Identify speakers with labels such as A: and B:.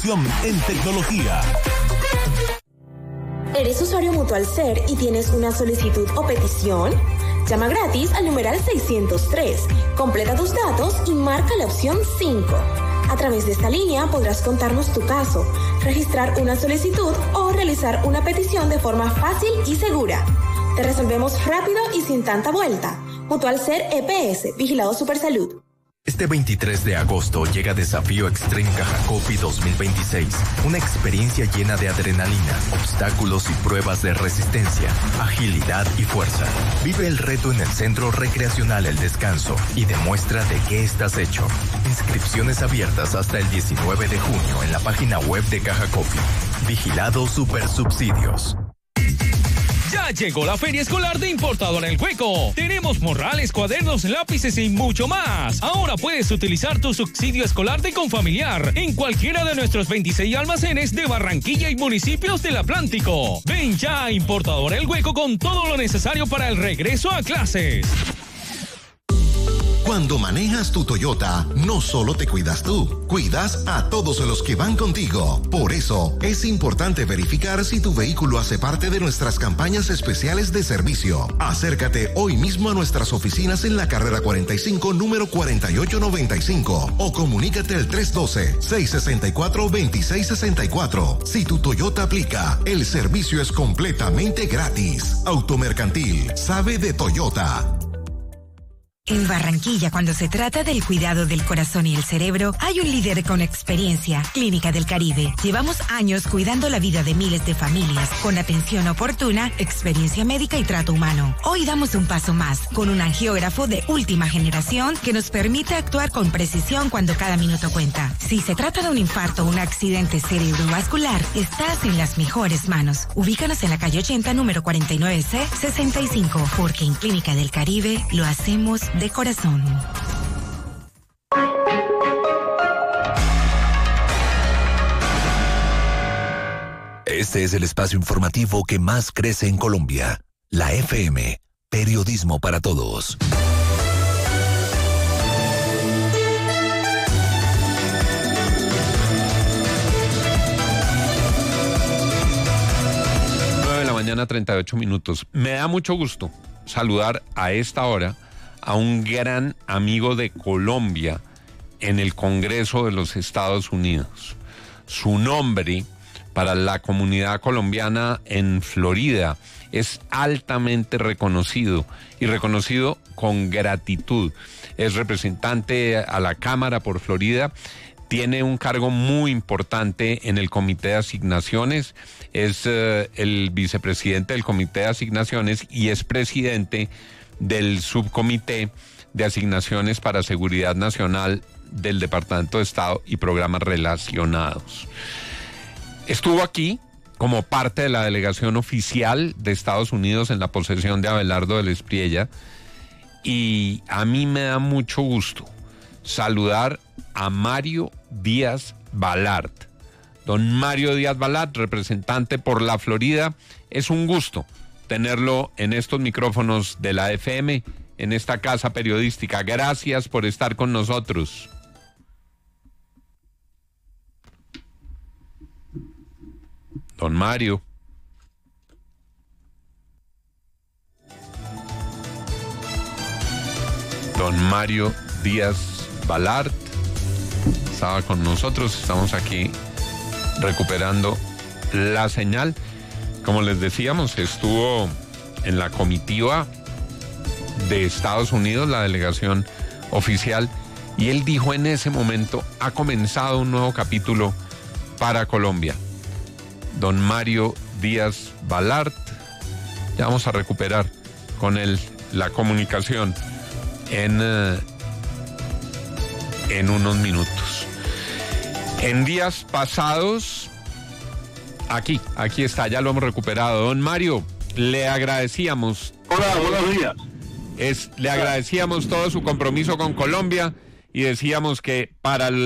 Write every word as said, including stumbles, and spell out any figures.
A: innovación en tecnología.
B: ¿Eres usuario Mutualser y tienes una solicitud o petición? Llama gratis al numeral seiscientos tres, completa tus datos y marca la opción cinco. A través de esta línea podrás contarnos tu caso, registrar una solicitud o realizar una petición de forma fácil y segura. Te resolvemos rápido y sin tanta vuelta. Mutualser E P S, Vigilado Supersalud.
C: Este veintitrés de agosto llega Desafío Extreme Cajacopi dos mil veintiséis, una experiencia llena de adrenalina, obstáculos y pruebas de resistencia, agilidad y fuerza. Vive el reto en el Centro Recreacional El Descanso y demuestra de qué estás hecho. Inscripciones abiertas hasta el diecinueve de junio en la página web de Cajacopi. Vigilado Supersubsidios.
D: Ya llegó la Feria Escolar de Importadora El Hueco. Tenemos morrales, cuadernos, lápices y mucho más. Ahora puedes utilizar tu subsidio escolar de Confamiliar en cualquiera de nuestros veintiséis almacenes de Barranquilla y municipios del Atlántico. Ven ya a Importadora El Hueco con todo lo necesario para el regreso a clases.
E: Cuando manejas tu Toyota, no solo te cuidas tú, cuidas a todos los que van contigo. Por eso, es importante verificar si tu vehículo hace parte de nuestras campañas especiales de servicio. Acércate hoy mismo a nuestras oficinas en la carrera cuarenta y cinco, número cuarenta y ocho noventa y cinco, o comunícate al tres uno dos, seis seis cuatro, dos seis seis cuatro. Si tu Toyota aplica, el servicio es completamente gratis. Automercantil, sabe de Toyota.
F: En Barranquilla, cuando se trata del cuidado del corazón y el cerebro, hay un líder con experiencia, Clínica del Caribe. Llevamos años cuidando la vida de miles de familias, con atención oportuna, experiencia médica y trato humano. Hoy damos un paso más, con un angiógrafo de última generación que nos permite actuar con precisión cuando cada minuto cuenta. Si se trata de un infarto o un accidente cerebrovascular, estás en las mejores manos. Ubícanos en la calle ochenta, número cuarenta y nueve C, sesenta y cinco, porque en Clínica del Caribe lo hacemos de corazón.
A: Este es el espacio informativo que más crece en Colombia. La F M, periodismo para todos.
G: nueve de la mañana, treinta y ocho minutos. Me da mucho gusto saludar a esta hora a un gran amigo de Colombia en el Congreso de los Estados Unidos. Su nombre para la comunidad colombiana en Florida es altamente reconocido y reconocido con gratitud. Es representante a la Cámara por Florida, tiene un cargo muy importante en el Comité de Asignaciones, es uh, el vicepresidente del Comité de Asignaciones y es presidente del Subcomité de Asignaciones para Seguridad Nacional del Departamento de Estado y programas relacionados. Estuvo aquí como parte de la delegación oficial de Estados Unidos en la posesión de Abelardo del Espriella y a mí me da mucho gusto saludar a Mario Díaz Balart. Don Mario Díaz Balart, representante por la Florida, es un gusto tenerlo en estos micrófonos de la F M, en esta casa periodística. Gracias por estar con nosotros. Don Mario. Don Mario Díaz Balart estaba con nosotros, estamos aquí recuperando la señal. Como les decíamos, estuvo en la comitiva de Estados Unidos, la delegación oficial, y él dijo en ese momento, ha comenzado un nuevo capítulo para Colombia. Don Mario Díaz Balart, ya vamos a recuperar con él la comunicación en, uh, en unos minutos. En días pasados, aquí, aquí está, ya lo hemos recuperado. Don Mario, le agradecíamos.
H: Hola, buenos días.
G: Es, le agradecíamos todo su compromiso con Colombia y decíamos que para el